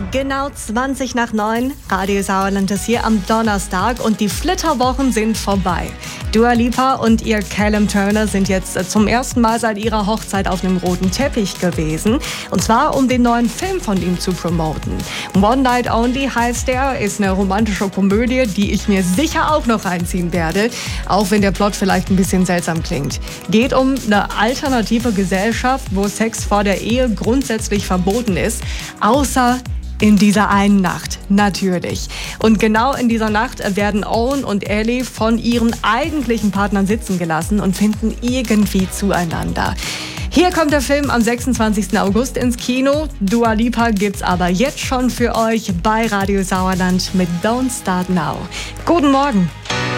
Genau 20 nach 9. Radio Sauerland ist hier am Donnerstag und die Flitterwochen sind vorbei. Dua Lipa und ihr Callum Turner sind jetzt zum ersten Mal seit ihrer Hochzeit auf dem roten Teppich gewesen. Und zwar, um den neuen Film von ihm zu promoten. One Night Only heißt der, ist eine romantische Komödie, die ich mir sicher auch noch reinziehen werde. Auch wenn der Plot vielleicht ein bisschen seltsam klingt. Geht um eine alternative Gesellschaft, wo Sex vor der Ehe grundsätzlich verboten ist. Außer in dieser einen Nacht, natürlich. Und genau in dieser Nacht werden Owen und Ellie von ihren eigentlichen Partnern sitzen gelassen und finden irgendwie zueinander. Hier kommt der Film am 26. August ins Kino. Dua Lipa gibt's aber jetzt schon für euch bei Radio Sauerland mit Don't Start Now. Guten Morgen.